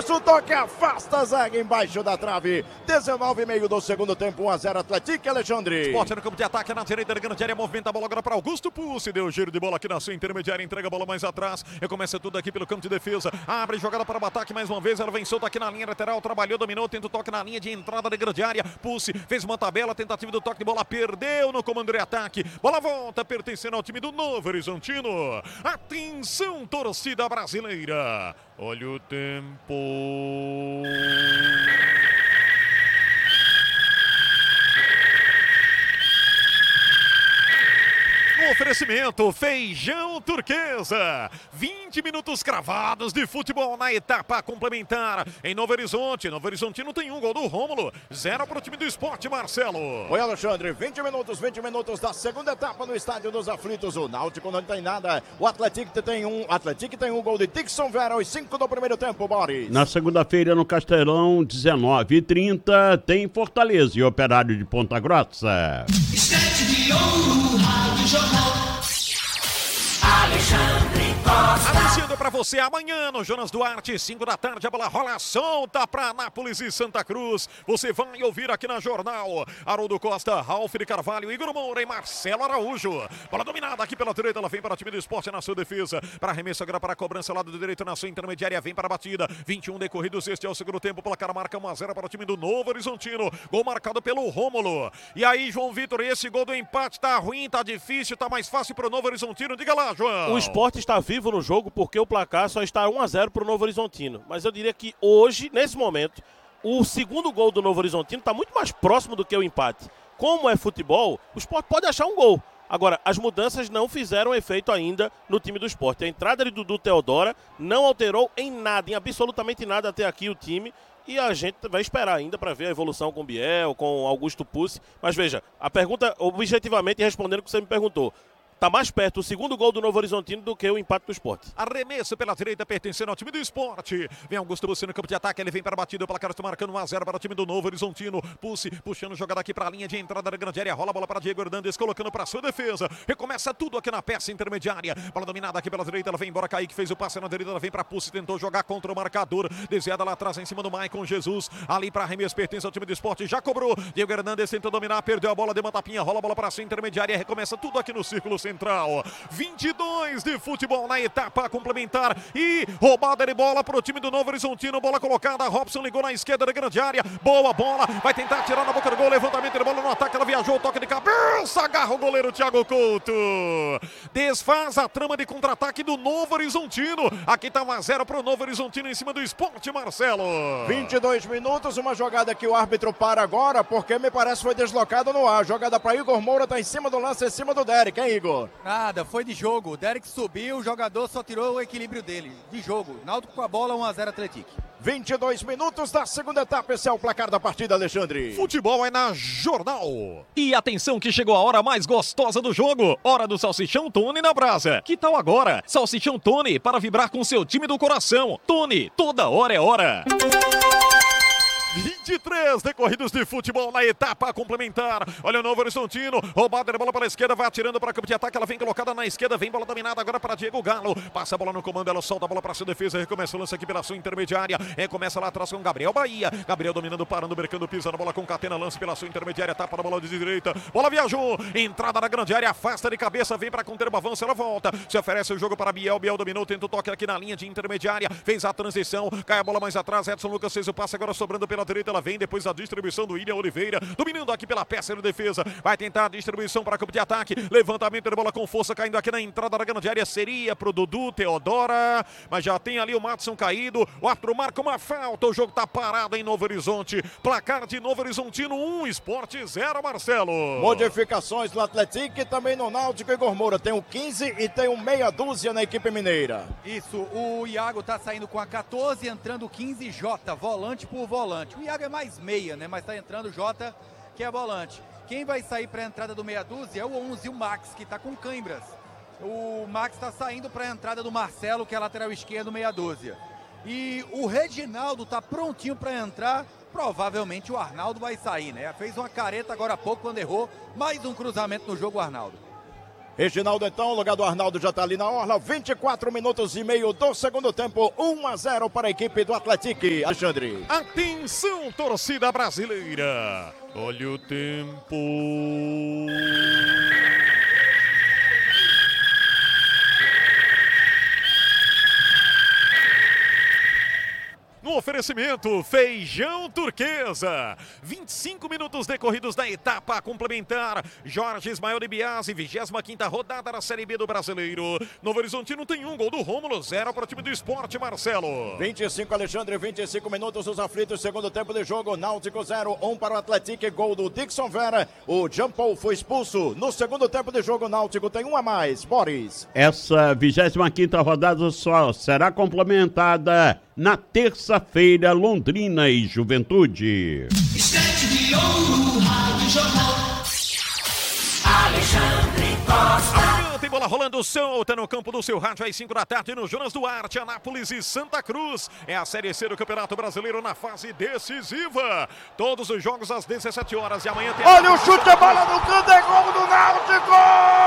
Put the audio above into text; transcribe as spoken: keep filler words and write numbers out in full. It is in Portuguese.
arremesso, toque, afasta a zaga embaixo da trave. dezenove e meio do segundo tempo, um a zero Atlético, Alexandre. Esporte no campo de ataque, na direita da grande área, movimenta a bola agora para Augusto Pussi, deu giro de bola aqui na sua intermediária, entrega a bola mais atrás, recomeça tudo aqui pelo campo de defesa, abre jogada para o ataque mais uma vez, ela vem solta aqui na linha lateral, trabalhou, dominou, tenta o toque na linha de entrada da grande área, Pussi fez uma tabela, tentativa do toque de bola, perdeu no comando de ataque, bola volta, pertencendo ao time do Novo Horizontino. Atenção, torcida brasileira, olha o tempo. Oferecimento Feijão Turquesa, vinte minutos cravados de futebol na etapa complementar em Novo Horizonte. Novo Horizontino tem um gol do Rômulo, zero para o time do Esporte, Marcelo. Oi, Alexandre, vinte minutos, vinte minutos da segunda etapa no Estádio dos Aflitos. O Náutico não tem nada, o Atlético tem um, Atlético tem um gol de Dixon Vera aos cinco do primeiro tempo, Boris. Na segunda-feira no Castelão, dezenove e trinta, tem Fortaleza e Operário de Ponta Grossa. Estante de ouro, Rádio Jornal. Alexandre Costa. Anunciando pra você amanhã no Jonas Duarte, cinco da tarde, a bola rola solta pra Anápolis e Santa Cruz. Você vai ouvir aqui na Jornal. Haroldo Costa, Ralf de Carvalho, Igor Moura e Marcelo Araújo. Bola dominada aqui pela direita, ela vem para o time do Esporte na sua defesa. Para arremesso agora para a cobrança, lado direito na sua intermediária, vem para a batida. vinte e um decorridos, este é o segundo tempo, placar marca um a zero para o time do Novo Horizontino. Gol marcado pelo Rômulo. E aí, João Vitor, esse gol do empate tá ruim, tá difícil, tá mais fácil pro Novo Horizontino. Diga lá, João. O Esporte está vivo no jogo porque o placar só está um a zero para o Novo Horizontino. Mas eu diria que hoje, nesse momento, o segundo gol do Novo Horizontino está muito mais próximo do que o empate. Como é futebol, o Esporte pode achar um gol. Agora, as mudanças não fizeram efeito ainda no time do Esporte. A entrada de Dudu Teodora não alterou em nada, em absolutamente nada até aqui o time. E a gente vai esperar ainda para ver a evolução com o Biel, com Augusto Pussi. Mas veja, a pergunta, objetivamente, respondendo o que você me perguntou, está mais perto o segundo gol do Novo Horizontino do que o empate do Esporte. Arremesso pela direita, pertencendo ao time do Esporte. Vem Augusto Pussi no campo de ataque, ele vem para a batida, o placar está marcando um a zero para o time do Novo Horizontino. Pussi puxando jogada aqui para a linha de entrada da grande área, rola a bola para Diego Hernandes, colocando para sua defesa. Recomeça tudo aqui na peça intermediária. Bola dominada aqui pela direita, ela vem embora, Kaique fez o passe na direita, ela vem para Pussi, tentou jogar contra o marcador. Desviada lá atrás em cima do Maicon Jesus. Ali para arremesso, pertence ao time do Esporte, já cobrou. Diego Hernandes tentou dominar, perdeu a bola, deu uma tapinha, rola a bola para a sua intermediária, recomeça tudo aqui no círculo central. vinte e dois de futebol na etapa complementar e roubada de bola para o time do Novo Horizontino, bola colocada, Robson ligou na esquerda da grande área, boa bola, vai tentar tirar na boca do gol, levantamento de bola no ataque, ela viajou, toque de cabeça, agarra o goleiro Thiago Couto, desfaz a trama de contra-ataque do Novo Horizontino, aqui tá um a zero para o Novo Horizontino em cima do Esporte, Marcelo. vinte e dois minutos, uma jogada que o árbitro para agora, porque me parece foi deslocado no ar, jogada para Igor Moura, tá em cima do lance, em cima do Derek, hein, Igor? Nada, foi de jogo, o Derek subiu, o jogador só tirou o equilíbrio dele, de jogo, Náutico com a bola, um a zero Atlético. vinte e dois minutos da segunda etapa, esse é o placar da partida, Alexandre. Futebol é na Jornal. E atenção que chegou a hora mais gostosa do jogo, hora do Salsichão Tony na brasa. Que tal agora? Salsichão Tony para vibrar com seu time do coração. Tony, toda hora é hora. vinte e três decorridos de futebol na etapa complementar. Olha o Novo Horizontino, roubada de bola para a esquerda, vai atirando para o campo de ataque, ela vem colocada na esquerda, vem bola dominada agora para Diego Galo, passa a bola no comando, ela solta a bola para sua defesa, recomeça o lance aqui pela sua intermediária, recomeça lá atrás com Gabriel Bahia, Gabriel dominando, parando, bercando, pisa na bola com Catena, lance pela sua intermediária, tapa na bola de direita, bola viajou, entrada na grande área, afasta de cabeça, vem para conter o avanço, ela volta, se oferece o jogo para Biel, Biel dominou, tenta o toque aqui na linha de intermediária, fez a transição, cai a bola mais atrás, Edson Lucas fez o passe agora sobrando pela direita, ela vem depois a distribuição do William Oliveira, dominando aqui pela peça de defesa, vai tentar a distribuição para campo de ataque, levantamento de bola com força, caindo aqui na entrada da grande área, seria pro Dudu Teodora, mas já tem ali o Matson caído, o árbitro marca uma falta, o jogo tá parado em Novo Horizonte, placar de Novo Horizontino um, Esporte zero, Marcelo. Modificações no Atlético e também no Náutico, Igor Moura, tem um quinze e tem um meia dúzia na equipe mineira. Isso, o Iago tá saindo com a quatorze, entrando quinze, Jota, volante por volante, o Iago é mais meia, né? Mas tá entrando o Jota, que é volante. Quem vai sair para a entrada do meia dúzia é o onze, o Max, que tá com cãibras. O Max tá saindo para a entrada do Marcelo, que é lateral esquerdo, meia dúzia. E o Reginaldo tá prontinho para entrar. Provavelmente o Arnaldo vai sair, né? Fez uma careta agora há pouco quando errou. Mais um cruzamento no jogo, o Arnaldo. Reginaldo então, lugar do Arnaldo já tá ali na orla, vinte e quatro minutos e meio do segundo tempo, um a zero para a equipe do Atlético. Alexandre. Atenção, torcida brasileira. Olha o tempo. No oferecimento, Feijão Turquesa. vinte e cinco minutos decorridos da etapa complementar. Jorge Ismael de Biasi, vigésima quinta rodada da Série B do Brasileiro. Novo Horizontino tem um gol do Rômulo, zero para o time do Esporte, Marcelo. vinte e cinco, Alexandre, vinte e cinco minutos os aflitos, segundo tempo de jogo. Náutico zero, um para o Atlético, gol do Dixon Vera. O Jean Paul foi expulso. No segundo tempo de jogo, Náutico tem um a mais. Boris. Essa vigésima quinta rodada só será complementada na terça-feira, Londrina e Juventude. Estante de ouro, Rádio Jornal. Alexandre Costa. Tem bola rolando solta no campo do seu rádio às cinco da tarde no Jonas Duarte, Anápolis e Santa Cruz. É a Série C do Campeonato Brasileiro na fase decisiva. Todos os jogos às dezessete horas e amanhã tem... Olha o chute, a bola no canto, é gol do Náutico!